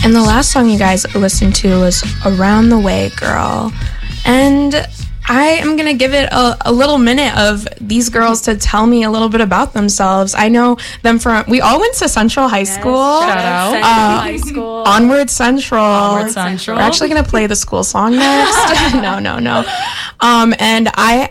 And the last song you guys listened to was Around the Way, Girl. And I am going to give it a little minute of these girls to tell me a little bit about themselves. I know them from, we all went to Central High School. Shout out. Central High School. Onward Central. Onward Central. We're actually going to play the school song next. No. And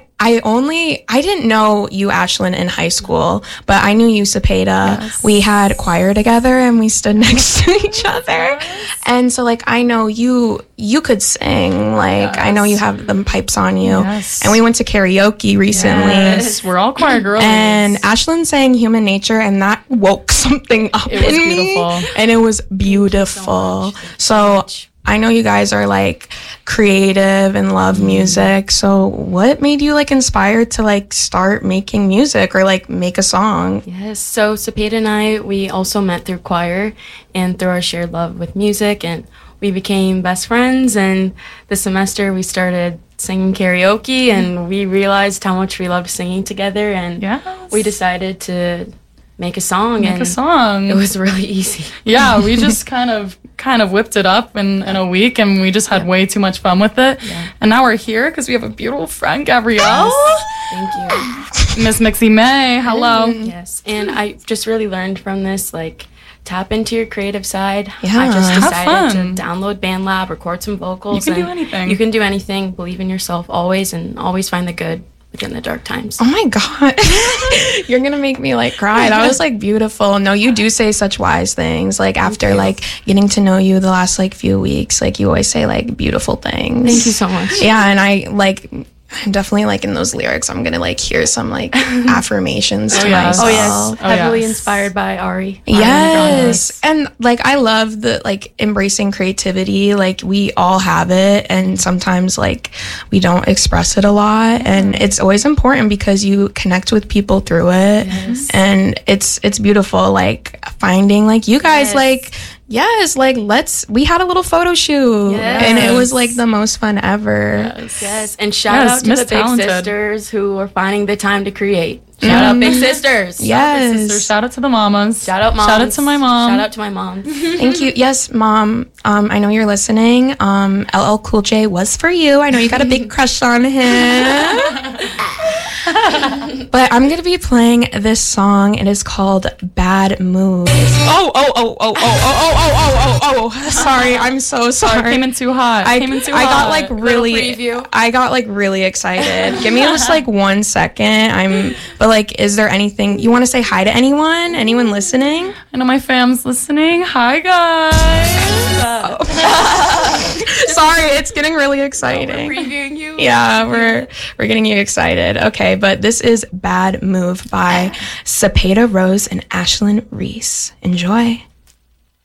I didn't know you, Ashlyn, in high school, but I knew you, Cepeda. Yes. We had choir together and we stood next to each other. And so, like, I know you could sing. Like, I know you have the pipes on you. Yes. And we went to karaoke recently. Yes, we're all choir girls. And Ashlyn sang Human Nature, and that woke something up It was in me. beautiful. And it was beautiful. So I know you guys are like creative and love music. So what made you like inspired to like start making music or like make a song? Yes, so Cepeda and I, we also met through choir and through our shared love with music, and we became best friends. And this semester we started singing karaoke, and we realized how much we loved singing together, and Yes. we decided to make a song. Make a song. It was really easy. Yeah, we just kind of whipped it up in a week, and we just had way too much fun with it. Yeah. And now we're here because we have a beautiful friend, Gabrielle. Thank you. Miss Mixie May, hello. Yes, and I just really learned from this, like, tap into your creative side. Yeah. I just Have decided fun. to download BandLab, record some vocals. You can do and anything. You can do anything. Believe in yourself always, and always find the good within the dark times. Oh my God. You're going to make me like cry. That was like beautiful. No, you do say such wise things. Like after like getting to know you the last like few weeks, like you always say like beautiful things. Thank you so much. Yeah. And I'm definitely like in those lyrics, I'm going to like hear some like affirmations to yes. myself. Oh yes, Oh, heavily yes. inspired by Ari. Yes. And like I love the like embracing creativity. Like we all have it, and sometimes like we don't express it a lot, and it's always important because you connect with people through it. And it's beautiful like finding like you guys Yes. like like we had a little photo shoot Yes. and it was like the most fun ever. Yes, and shout Yes, out to Miss the Big Talented. Sisters who are finding the time to create. Shout out Big Sisters. Yes. Sister, shout out to the mamas. Shout out moms. Shout out to my mom. Shout out to my mom. Thank you. Yes, Mom. I know you're listening. LL Cool J was for you. I know you got a big crush on him. But I'm gonna be playing this song. It is called "Bad Moves." Oh! Sorry, I'm so sorry. Came in too hot. I Came in too got hot. like really. preview. I got like really excited. Give me just like 1 second. But like, is there anything you want to say hi to anyone? Anyone listening? I know my fam's listening. Hi, guys. Sorry, it's getting really exciting. Previewing you. Yeah, we're getting you excited. Okay, but this is Bad Move by Cepeda Rose and Ashlyn Reese. Enjoy.